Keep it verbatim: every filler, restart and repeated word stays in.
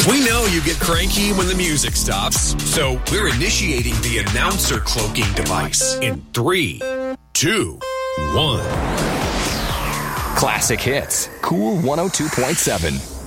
We know you get cranky when the music stops, so we're initiating the announcer cloaking device in three, two, one. Classic Hits, Cool one oh two point seven.